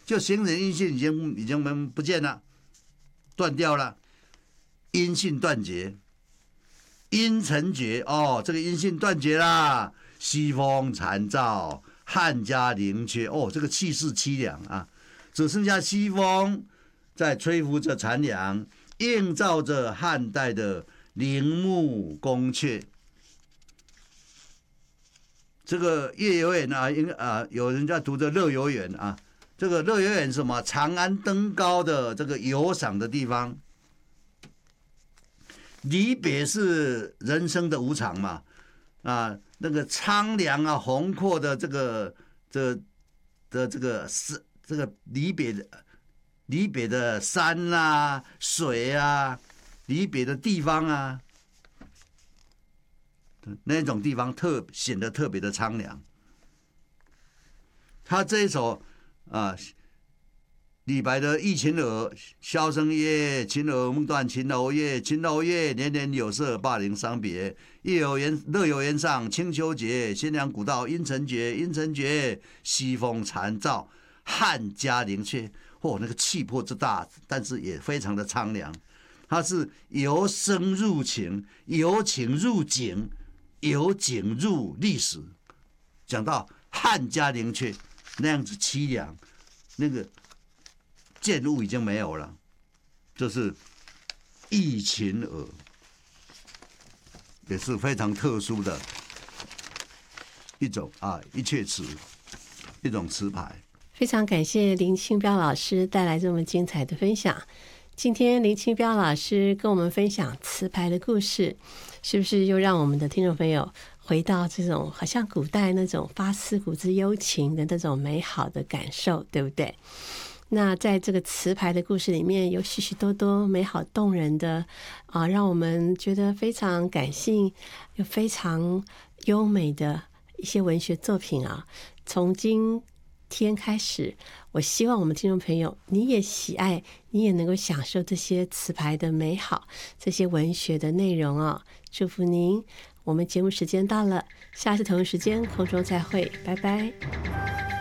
就形成音信已经不见了，断掉了，音信断绝，音尘绝哦，这个音信断绝啦。西风残照，汉家陵阙哦，这个气势凄凉啊，只剩下西风在吹拂着残凉，映照着汉代的陵墓宫阙。这个夜游园有人在读着乐游园啊。这个乐游园是什么？长安登高的这个游赏的地方。离别是人生的无常嘛，那个苍凉啊，宏阔的这个离别的山啊、水啊，离别的地方啊。那种地方显得特别的苍凉。他这一首李白的《忆秦娥》，箫声夜，秦娥梦断秦楼月，秦楼月，年年有色，灞陵伤别。乐游原上清秋节，新娘古道阴尘绝，阴尘绝，西风残照，汉家陵阙。那个气魄之大，但是也非常的苍凉。它是由声入情，由情入景，由景入历史。讲到汉家陵阙那样子凄凉，那个建物已经没有了，就是忆秦娥，也是非常特殊的一种一阙词，一种词牌。 非常感谢林清标老师带来这么精彩的分享。今天林清标老师跟我们分享词牌的故事，是不是又让我们的听众朋友回到这种好像古代那种发思古之幽情的那种美好的感受，对不对？那在这个词牌的故事里面，有许许多多美好动人的让我们觉得非常感性又非常优美的一些文学作品啊。从今天开始，我希望我们听众朋友你也喜爱，你也能够享受这些词牌的美好，这些文学的内容啊。祝福您。我们节目时间到了，下次同一时间空中再会，拜拜。